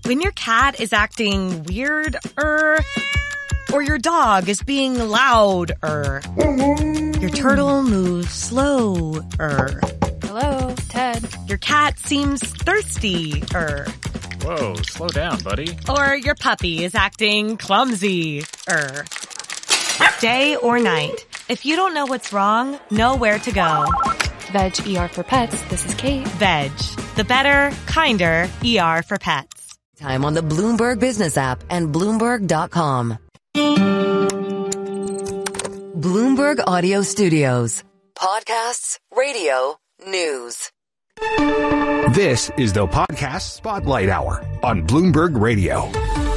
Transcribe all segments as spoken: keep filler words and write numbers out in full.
When your cat is acting weird, er, or your dog is being loud, er, your turtle moves slow, er. Hello, Ted. Your cat seems thirsty, er. Whoa, slow down, buddy. Or your puppy is acting clumsy, er. Day or night, if you don't know what's wrong, know where to go. Veg E R for Pets. This is Kate. Veg, the better, kinder E R for pets. Time on the Bloomberg Business app and Bloomberg dot com. Bloomberg Audio Studios. Podcasts, radio, news. This is the Podcast Spotlight Hour on Bloomberg Radio.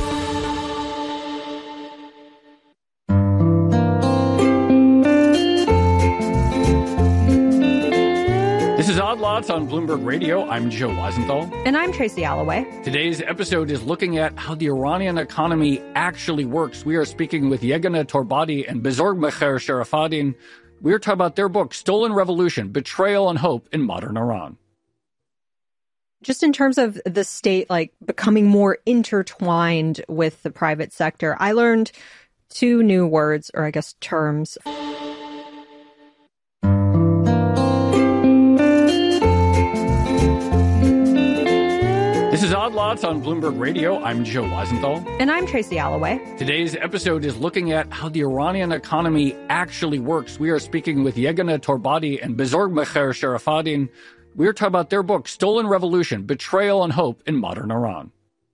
This is Odd Lots on Bloomberg Radio. I'm Joe Weisenthal. And I'm Tracy Alloway. Today's episode is looking at how the Iranian economy actually works. We are speaking with Yegana Torbati and Bezorgmecher Sharafadin. We're talking about their book, Stolen Revolution, Betrayal and Hope in Modern Iran. Just in terms of the state, like, becoming more intertwined with the private sector, I learned two new words, or I guess terms. This is Odd Lots on Bloomberg Radio. I'm Joe Weisenthal. And I'm Tracy Alloway. Today's episode is looking at how the Iranian economy actually works. We are speaking with Yegana Torbati and Bezorgmecher Sharafadin. We're talking about their book, Stolen Revolution, Betrayal and Hope in Modern Iran.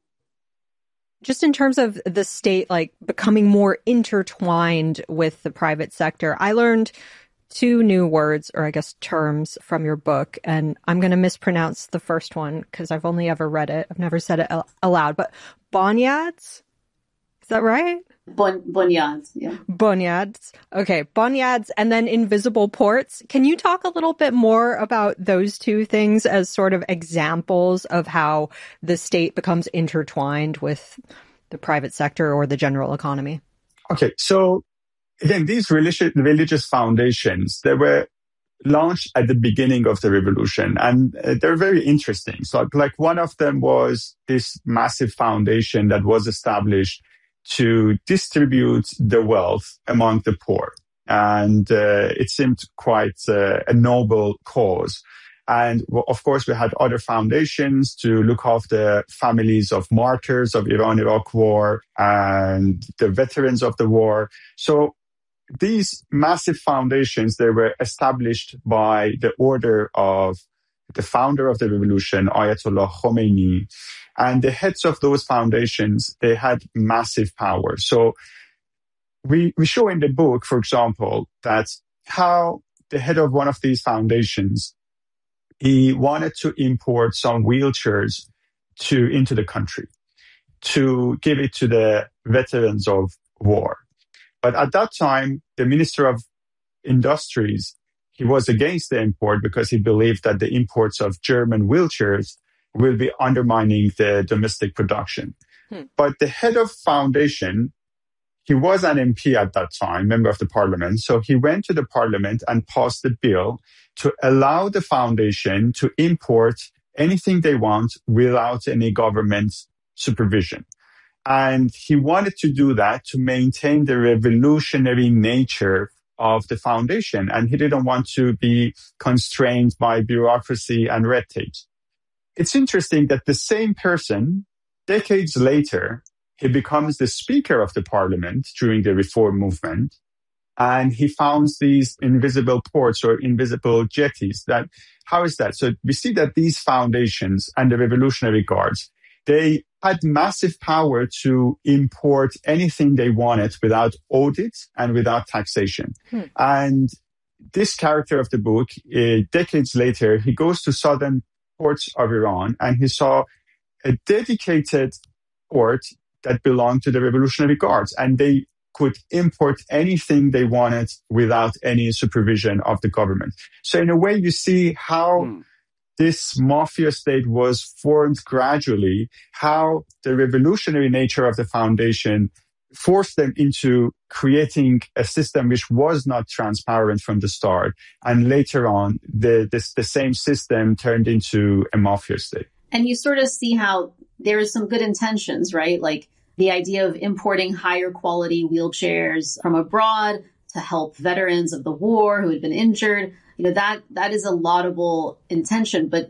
Just in terms of the state, like, becoming more intertwined with the private sector, I learned two new words, or I guess terms, from your book, and I'm going to mispronounce the first one because I've only ever read it. I've never said it al- aloud, but bonyads? Is that right? Bon, bonyads, yeah. Bonyads. Okay, bonyads, and then invisible ports. Can you talk a little bit more about those two things as sort of examples of how the state becomes intertwined with the private sector or the general economy? Okay, so again, these religious, religious foundations, they were launched at the beginning of the revolution, and uh, they're very interesting. So like one of them was this massive foundation that was established to distribute the wealth among the poor. And uh, it seemed quite uh, a noble cause. And well, of course, we had other foundations to look after families of martyrs of Iran-Iraq war and the veterans of the war. So these massive foundations, they were established by the order of the founder of the revolution, Ayatollah Khomeini. And the heads of those foundations, they had massive power. So we, we show in the book, for example, that how the head of one of these foundations, he wanted to import some wheelchairs to, into the country to give it to the veterans of war. But at that time, the Minister of Industries, he was against the import because he believed that the imports of German wheelchairs will be undermining the domestic production. Hmm. But the head of foundation, he was an M P at that time, member of the parliament. So he went to the parliament and passed a bill to allow the foundation to import anything they want without any government supervision. And he wanted to do that to maintain the revolutionary nature of the foundation. And he didn't want to be constrained by bureaucracy and red tape. It's interesting that the same person, decades later, he becomes the Speaker of the Parliament during the reform movement. And he founds these invisible ports or invisible jetties. That, how is that? So we see that these foundations and the Revolutionary Guards, they had massive power to import anything they wanted without audit and without taxation. Hmm. And this character of the book, uh, decades later, he goes to southern ports of Iran and he saw a dedicated port that belonged to the Revolutionary Guards, and they could import anything they wanted without any supervision of the government. So in a way, you see how hmm. this mafia state was formed gradually, how the revolutionary nature of the foundation forced them into creating a system which was not transparent from the start. And later on, the, this, the same system turned into a mafia state. And you sort of see how there is some good intentions, right? Like the idea of importing higher quality wheelchairs from abroad to help veterans of the war who had been injured. You know, that that is a laudable intention. But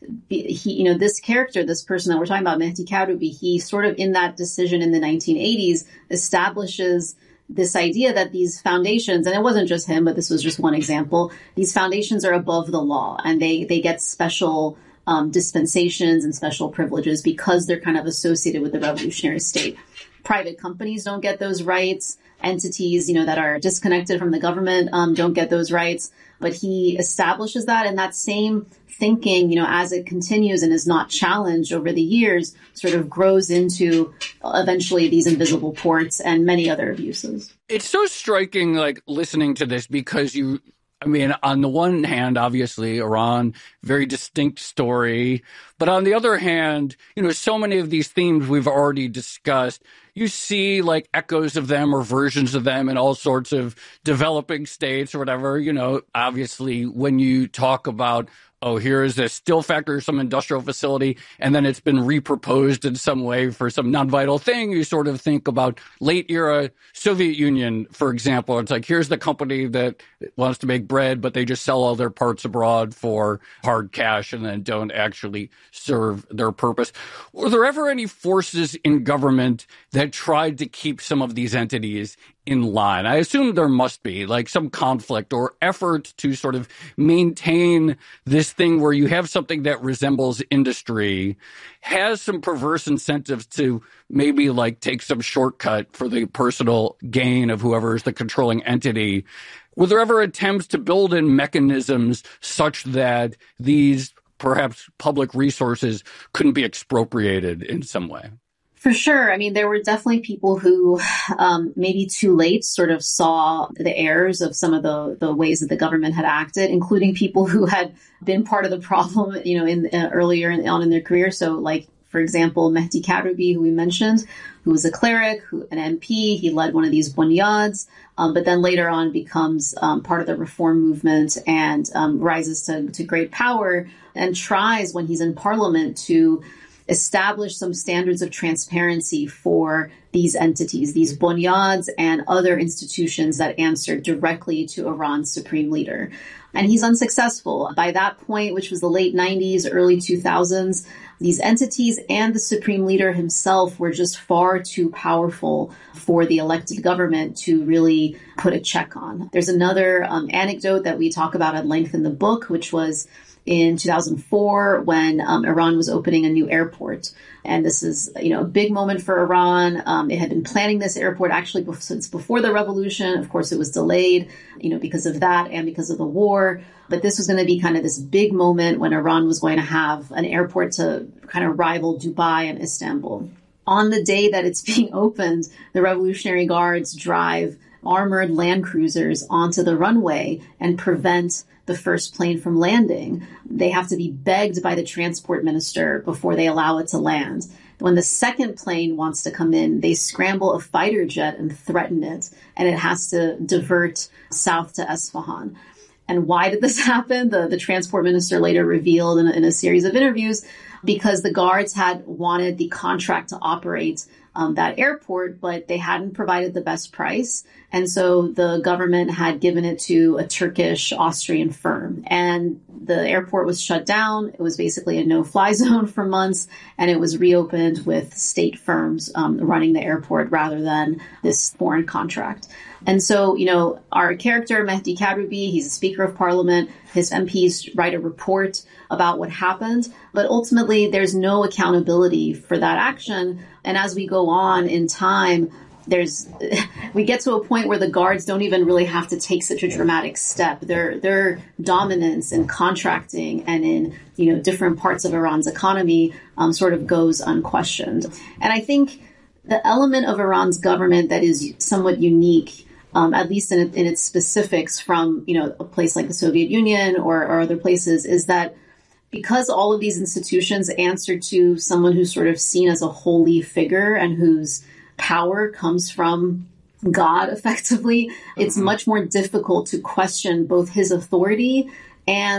he, you know, this character, this person that we're talking about, Mehdi Karoubi, he sort of in that decision in the nineteen eighties establishes this idea that these foundations, and it wasn't just him, but this was just one example, these foundations are above the law and they, they get special um, dispensations and special privileges because they're kind of associated with the revolutionary state. Private companies don't get those rights. Entities, you know, that are disconnected from the government um, don't get those rights. But he establishes that, and that same thinking, you know, as it continues and is not challenged over the years, sort of grows into eventually these invisible ports and many other abuses. It's so striking, like, listening to this because you, I mean, on the one hand, obviously, Iran, very distinct story. But on the other hand, you know, so many of these themes we've already discussed, you see like echoes of them or versions of them in all sorts of developing states or whatever. You know, obviously, when you talk about, oh, here is a still factory, some industrial facility, and then it's been reproposed in some way for some non-vital thing, you sort of think about late era Soviet Union, for example. It's like, here's the company that wants to make bread, but they just sell all their parts abroad for hard cash and then don't actually serve their purpose. Were there ever any forces in government that tried to keep some of these entities in line? I assume there must be, like, some conflict or effort to sort of maintain this thing where you have something that resembles industry, has some perverse incentives to maybe like take some shortcut for the personal gain of whoever is the controlling entity. Were there ever attempts to build in mechanisms such that these perhaps public resources couldn't be expropriated in some way? For sure. I mean, there were definitely people who um, maybe too late sort of saw the errors of some of the, the ways that the government had acted, including people who had been part of the problem, you know, in uh, earlier in, on in their career. So like, for example, Mehdi Karoubi, who we mentioned, who was a cleric, who, an M P, he led one of these bunyads, um, but then later on becomes um, part of the reform movement and um, rises to, to great power and tries when he's in parliament to establish some standards of transparency for these entities, these bunyads and other institutions that answer directly to Iran's supreme leader. And he's unsuccessful. By that point, which was the late nineties, early two thousands, these entities and the supreme leader himself were just far too powerful for the elected government to really put a check on. There's another um, anecdote that we talk about at length in the book, which was in two thousand four when um, Iran was opening a new airport. And this is, you know, a big moment for Iran. Um, it had been planning this airport actually be- since before the revolution. Of course, it was delayed, you know, because of that and because of the war. But this was going to be kind of this big moment when Iran was going to have an airport to kind of rival Dubai and Istanbul. On the day that it's being opened, the Revolutionary Guards drive armored land cruisers onto the runway and prevent the first plane from landing. They have to be begged by the transport minister before they allow it to land. When the second plane wants to come in, they scramble a fighter jet and threaten it, and it has to divert south to Esfahan. And why did this happen? The, the transport minister later revealed in, in a series of interviews, because the guards had wanted the contract to operate um, that airport, but they hadn't provided the best price. And so the government had given it to a Turkish Austrian firm. And the airport was shut down. It was basically a no-fly zone for months. And it was reopened with state firms um, running the airport rather than this foreign contract. And so, you know, our character, Mehdi Karoubi, he's a Speaker of Parliament. His M Ps write a report about what happened. But ultimately, there's no accountability for that action. And as we go on in time, there's we get to a point where the guards don't even really have to take such a dramatic step. Their their dominance in contracting and in, you know, different parts of Iran's economy um, sort of goes unquestioned. And I think the element of Iran's government that is somewhat unique, Um, at least in, in its specifics from, you know, a place like the Soviet Union or, or other places, is that because all of these institutions answer to someone who's sort of seen as a holy figure and whose power comes from God, effectively, it's much more difficult to question both his authority and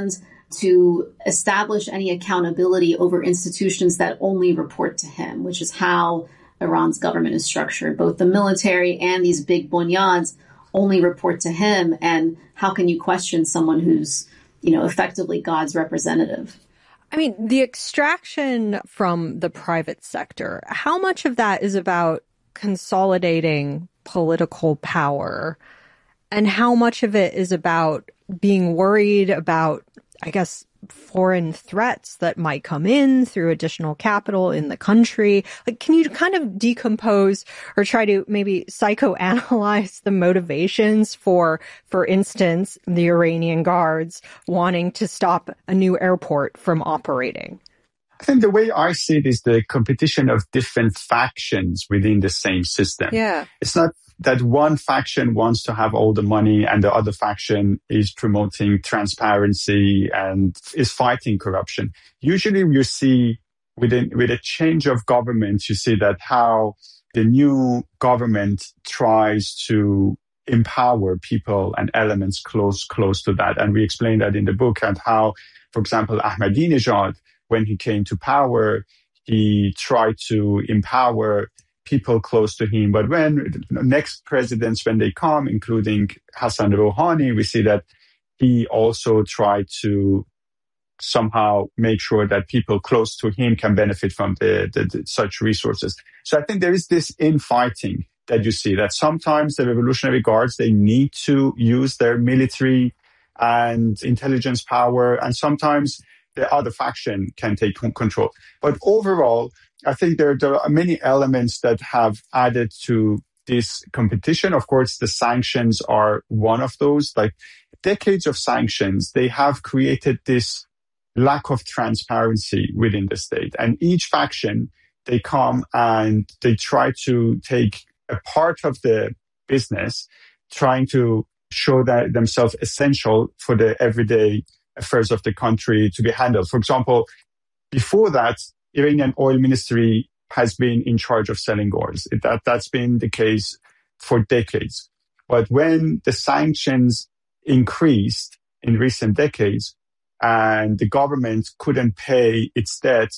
to establish any accountability over institutions that only report to him, which is how Iran's government is structured. Both the military and these big bunyads only report to him. And how can you question someone who's, you know, effectively God's representative? I mean, the extraction from the private sector, how much of that is about consolidating political power, and how much of it is about being worried about, I guess, foreign threats that might come in through additional capital in the country? Like, can you kind of decompose or try to maybe psychoanalyze the motivations for, for instance, the Iranian guards wanting to stop a new airport from operating? I think the way I see it is the competition of different factions within the same system. Yeah. It's not that one faction wants to have all the money and the other faction is promoting transparency and is fighting corruption. Usually you see within, with a change of government, you see that how the new government tries to empower people and elements close, close to that. And we explain that in the book, and how, for example, Ahmadinejad, when he came to power, he tried to empower people close to him. But when next presidents, when they come, including Hassan Rouhani, we see that he also tried to somehow make sure that people close to him can benefit from the, the, the such resources. So I think there is this infighting that you see, that sometimes the Revolutionary Guards, they need to use their military and intelligence power, and sometimes the other faction can take control. But overall, I think there, there are many elements that have added to this competition. Of course, the sanctions are one of those. Like decades of sanctions, they have created this lack of transparency within the state. And each faction, they come and they try to take a part of the business, trying to show that themselves essential for the everyday affairs of the country to be handled. For example, before that, Iranian oil ministry has been in charge of selling oil. That, that's been the case for decades. But when the sanctions increased in recent decades and the government couldn't pay its debt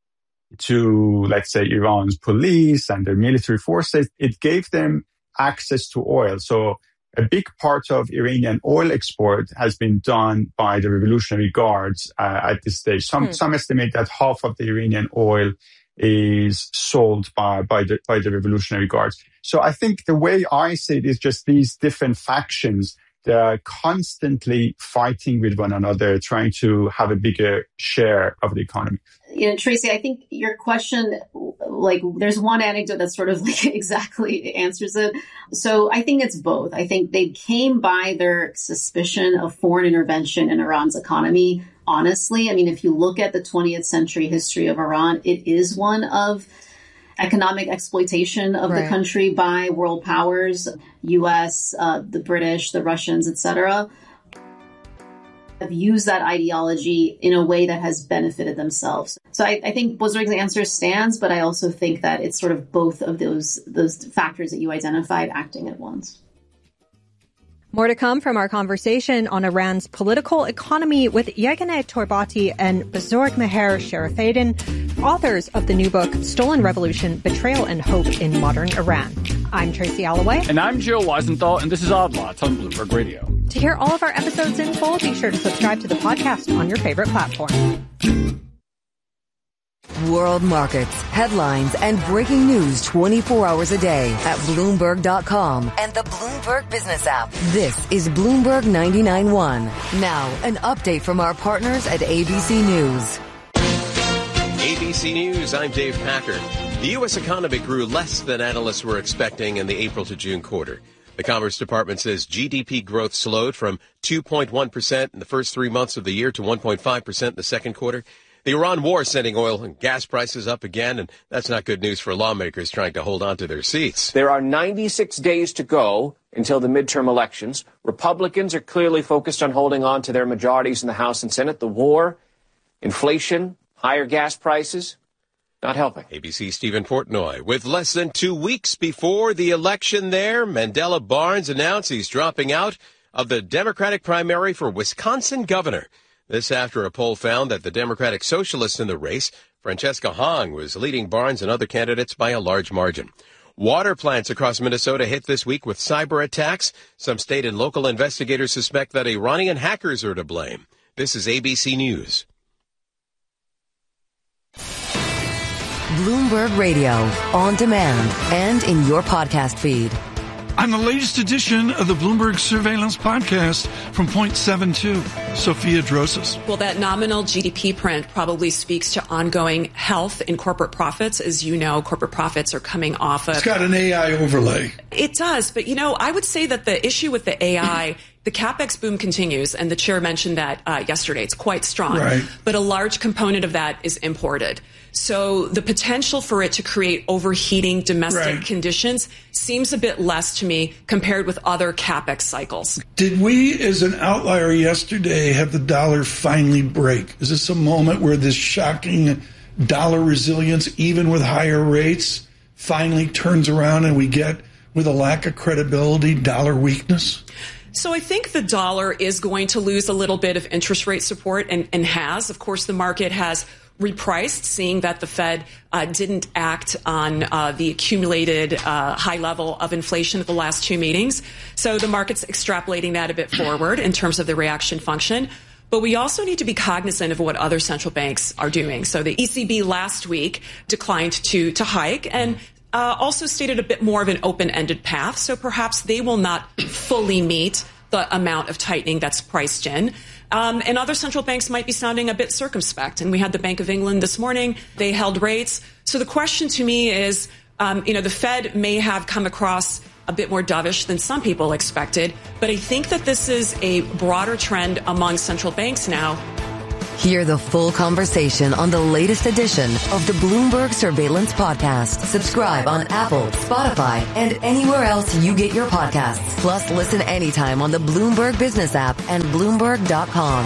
to, let's say, Iran's police and their military forces, it gave them access to oil. So a big part of Iranian oil export has been done by the Revolutionary Guards uh, at this stage. Some hmm. some estimate that half of the Iranian oil is sold by by the by the Revolutionary Guards. So I think the way I see it is just these different factions that are constantly fighting with one another, trying to have a bigger share of the economy. You know, Tracy, I think your question, like, there's one anecdote that sort of like exactly answers it. So I think it's both. I think they came by their suspicion of foreign intervention in Iran's economy. Honestly, I mean, if you look at the twentieth century history of Iran, it is one of economic exploitation of right. the country by world powers, U S, uh, the British, the Russians, et cetera, have used that ideology in a way that has benefited themselves. So I, I think Bozorg's answer stands, but I also think that it's sort of both of those those factors that you identified acting at once. More to come from our conversation on Iran's political economy with Yeganeh Torbati and Bozorg Meher Sharafeddin, authors of the new book, Stolen Revolution, Betrayal and Hope in Modern Iran. I'm Tracy Alloway. And I'm Jill Weisenthal, and this is Odd Lots on Bloomberg Radio. To hear all of our episodes in full, be sure to subscribe to the podcast on your favorite platform. World markets, headlines, and breaking news twenty-four hours a day at Bloomberg dot com and the Bloomberg Business app. This is Bloomberg ninety-nine point one. Now, an update from our partners at A B C News. A B C News, I'm Dave Packer. The U S economy grew less than analysts were expecting in the April to June quarter. The Commerce Department says G D P growth slowed from two point one percent in the first three months of the year to one point five percent in the second quarter. The Iran war sending oil and gas prices up again, and that's not good news for lawmakers trying to hold on to their seats. There are ninety-six days to go until the midterm elections. Republicans are clearly focused on holding on to their majorities in the House and Senate. The war, inflation, higher gas prices, not helping. A B C's Stephen Portnoy. With less than two weeks before the election there, Mandela Barnes announced he's dropping out of the Democratic primary for Wisconsin governor. This after a poll found that the Democratic Socialist in the race, Francesca Hong, was leading Barnes and other candidates by a large margin. Water plants across Minnesota hit this week with cyber attacks. Some state and local investigators suspect that Iranian hackers are to blame. This is A B C News. Bloomberg Radio, on demand and in your podcast feed. On the latest edition of the Bloomberg Surveillance Podcast from Point seven two, Sophia Drosas. Well, that nominal G D P print probably speaks to ongoing health in corporate profits. As you know, corporate profits are coming off of... It's got an A I overlay. It does. But, you know, I would say that the issue with the A I... The CapEx boom continues, and the chair mentioned that uh, yesterday. It's quite strong. Right. But a large component of that is imported. So the potential for it to create overheating domestic right. conditions seems a bit less to me compared with other CapEx cycles. Did we, as an outlier yesterday, have the dollar finally break? Is this a moment where this shocking dollar resilience, even with higher rates, finally turns around and we get, with a lack of credibility, dollar weakness? So I think the dollar is going to lose a little bit of interest rate support and, and has. Of course, the market has repriced, seeing that the Fed uh, didn't act on uh, the accumulated uh, high level of inflation at the last two meetings. So the market's extrapolating that a bit forward in terms of the reaction function. But we also need to be cognizant of what other central banks are doing. So the E C B last week declined to, to hike and Uh, also stated a bit more of an open-ended path, so perhaps they will not fully meet the amount of tightening that's priced in. Um, and other central banks might be sounding a bit circumspect. And we had the Bank of England this morning. They held rates. So the question to me is, um, you know, the Fed may have come across a bit more dovish than some people expected, but I think that this is a broader trend among central banks now. Hear the full conversation on the latest edition of the Bloomberg Surveillance Podcast. Subscribe on Apple, Spotify, and anywhere else you get your podcasts. Plus, listen anytime on the Bloomberg Business app and Bloomberg dot com.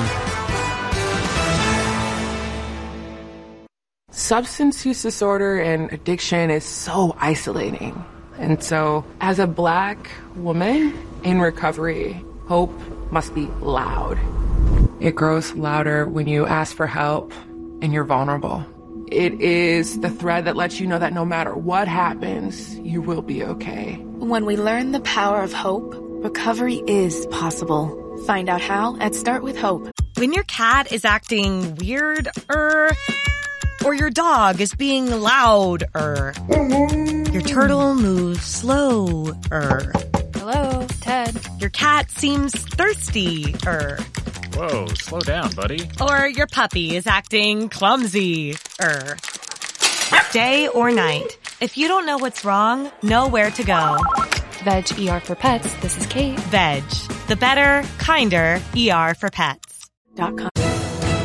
Substance use disorder and addiction is so isolating. And so, as a Black woman in recovery, hope must be loud. It grows louder when you ask for help and you're vulnerable. It is the thread that lets you know that no matter what happens, you will be okay. When we learn the power of hope, recovery is possible. Find out how at Start With Hope. When your cat is acting weird, er, or your dog is being loud, er, your turtle moves slow, er. Hello, Ted. Your cat seems thirsty, er. Whoa, slow down, buddy. Or your puppy is acting clumsy, er. Day or night, if you don't know what's wrong, know where to go. Veg E R for Pets, this is Kate. Veg, the better, kinder E R for pets. Dot com.